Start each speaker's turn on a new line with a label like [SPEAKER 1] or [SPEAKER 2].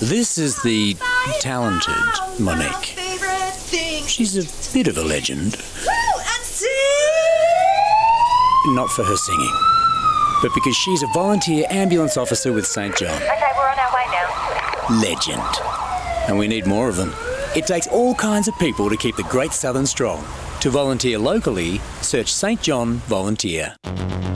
[SPEAKER 1] This is the talented Monique. She's a bit of a legend. Not for her singing, but because she's a volunteer ambulance officer with St John.
[SPEAKER 2] Okay, we're on our way now.
[SPEAKER 1] Legend. And we need more of them. It takes all kinds of people to keep the Great Southern strong. To volunteer locally, search St John Volunteer.